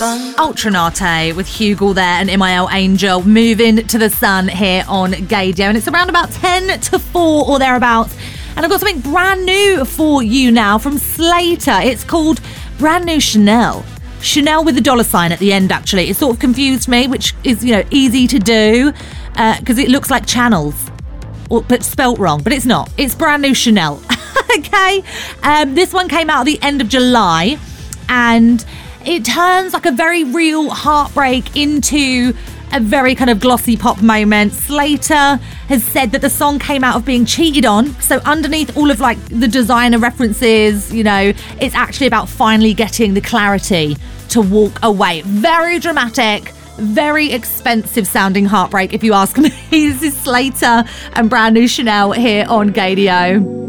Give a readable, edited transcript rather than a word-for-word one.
Ultranate with Hugel there and MIL Angel moving to the sun here on Gaydio, and it's around about 10 to 4 or thereabouts. And I've got something brand new for you now from Slater. It's called Brand New Chanel. Chanel with a $sign at the end, actually. It sort of confused me, which is, easy to do because it looks like channels, but spelt wrong. But it's not. It's Brand New Chanel. Okay. This one came out at the end of July, and it turns like a very real heartbreak into a very kind of glossy pop moment. Slater has said that the song came out of being cheated on. So underneath all of like the designer references, it's actually about finally getting the clarity to walk away. Very dramatic, very expensive sounding heartbreak, if you ask me. This is Slater and Brand New Chanel here on Gaydio.